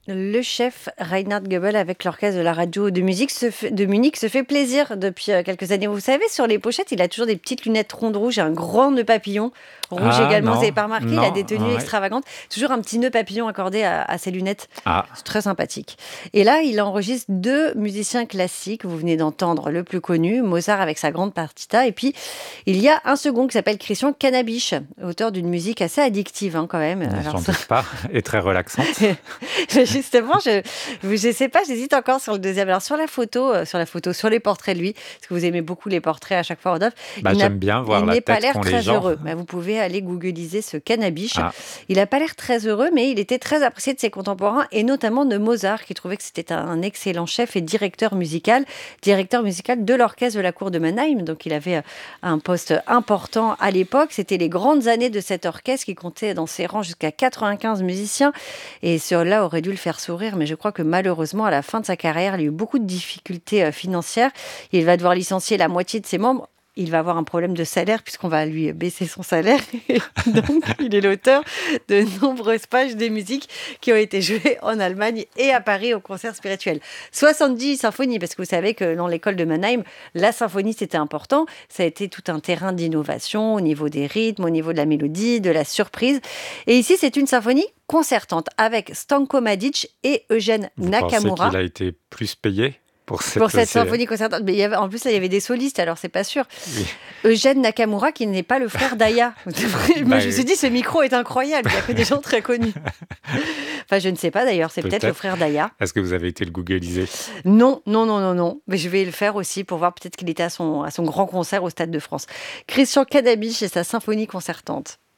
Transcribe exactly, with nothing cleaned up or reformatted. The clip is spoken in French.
Le chef Reinhard Goebel avec l'orchestre de la radio de musique se fait- de Munich se fait plaisir depuis euh, quelques années. Vous savez, sur les pochettes, il a toujours des petites lunettes rondes rouges et un grand nœud papillon rouge Ah également. Vous non, n'avez pas remarqué, il a des non, tenues ouais. extravagantes. Toujours un petit nœud papillon accordé à, à ses lunettes. Ah, C'est très sympathique. Et là, il enregistre deux musiciens classiques. Vous venez d'entendre le plus connu, Mozart avec sa grande partita. Et puis, il y a un second qui s'appelle Christian Canabiche, auteur d'une musique assez addictive hein, quand même. Alors, j'en ça- doute pas, et très relaxante. Justement, je je sais pas, j'hésite encore sur le deuxième. Alors sur la photo, euh, sur la photo, sur les portraits de lui, parce que vous aimez beaucoup les portraits à chaque fois, Rodolphe. Bah, il n'a- j'aime bien voir il la n'est pas tête l'air qu'ont les très gens. heureux. Bah, vous pouvez aller googliser ce Canabiche. Ah, Il n'a pas l'air très heureux, mais il était très apprécié de ses contemporains et notamment de Mozart, qui trouvait que c'était un excellent chef et directeur musical, directeur musical de l'orchestre de la cour de Mannheim. Donc il avait euh, un poste important à l'époque. C'était les grandes années de cet orchestre qui comptait dans ses rangs jusqu'à quatre-vingt-quinze musiciens. Et cela aurait dû le faire sourire, mais je crois que malheureusement, à la fin de sa carrière, il a eu beaucoup de difficultés euh, financières. Il va devoir licencier la moitié de ses membres. Il va avoir un problème de salaire puisqu'on va lui baisser son salaire. Donc, il est l'auteur de nombreuses pages de musique qui ont été jouées en Allemagne et à Paris au concert spirituel. soixante-dix symphonies, parce que vous savez que dans l'école de Mannheim, la symphonie, c'était important. Ça a été tout un terrain d'innovation au niveau des rythmes, au niveau de la mélodie, de la surprise. Et ici, c'est une symphonie concertante avec Stanko Madic et Eugène vous Nakamura. pensez qu'il a été plus payé pour cette, Pour cette c'est- symphonie concertante. Mais il y avait, en plus, là, il y avait des solistes, alors c'est pas sûr. Oui. Eugène Nakamura, qui n'est pas le frère d'Aya. Moi, Bah, je me suis dit, ce micro est incroyable, il n'y a que des gens très connus. Enfin, je ne sais pas d'ailleurs, c'est peut-être, Peut-être. le frère d'Aya. Est-ce que vous avez été le googliser? Non, non, non, non, non. Mais je vais le faire aussi pour voir peut-être qu'il était à son, à son grand concert au Stade de France. Christian Canabiche et sa symphonie concertante.